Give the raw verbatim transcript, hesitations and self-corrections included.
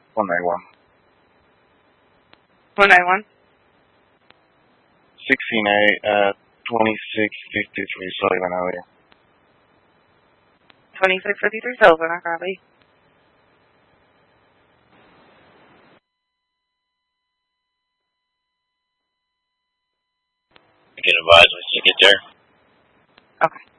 one ninety-one. one ninety-one? sixteen A at twenty-six fifty-three Sullivan Avenue. twenty-six fifty-three Sullivan, I copy. You can advise once you get there. Okay.